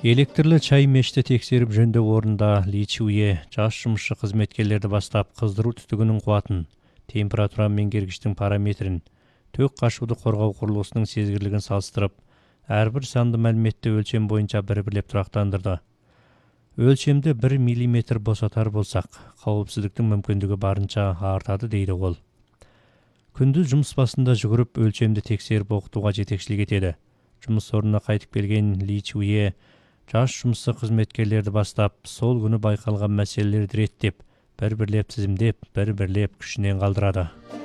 Электрлі чай мешітті тексеріп жөндөө орнында Ли Чуе жаш жұмысшы қызметкерлерді бастап қыздыру түтігінің қуатын, температура меңгергіштің параметрін, төк қашуды қорғау құрылғысының сезгірлігін салыстырып, әрбір санды мәліметті өлчем бойынша бір-бірлеп тұрақтандырды. Өлчемді 1 мм босатар болсақ, қауіпсіздіктің мүмкіндігі барынша артады дейді ол. Күндіз жұмыс басында жүгіріп өлчемді тексеріп оқытуға жетекшілік етеді. Жұмыс орнына қайтып келген Ли Чуе жас жұмысшы қызметкерлерді бастап, сол күні байқалған мәселелерді реттеп, бір-бірлеп тізімдеп, бір-бірлеп күшінен қалдырады.